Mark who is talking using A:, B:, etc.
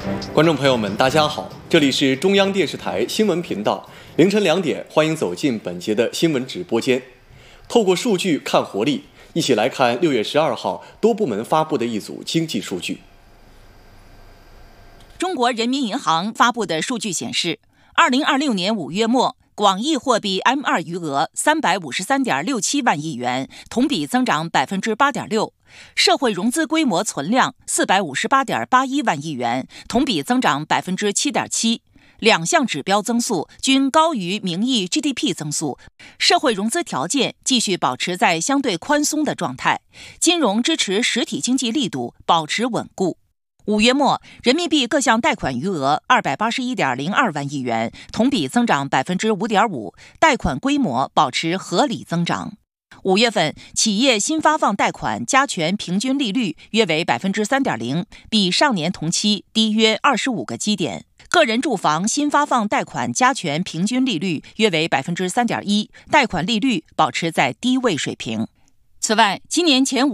A: 观众朋友们，大家好，这里是中央电视台新闻频道，凌晨2点，欢迎走进本节的新闻直播间。透过数据看活力，一起来看6月12号多部门发布的一组经济数据。
B: 中国人民银行发布的数据显示，2026年5月末，广义货币 M2 余额353.67万亿元，同比增长 8.6%。社会融资规模存量458.81万亿元，同比增长 7.7%。两项指标增速均高于名义 GDP 增速，社会融资条件继续保持在相对宽松的状态，金融支持实体经济力度保持稳固。5月末，人民币各项贷款余额281.02万亿元，同比增长 5.5%， 贷款规模保持合理增长。5月份，企业新发放贷款加权平均利率约为 3.0%， 比上年同期低约25个基点。个人住房新发放贷款加权平均利率约为 3.1%， 贷款利率保持在低位水平。此外，今年前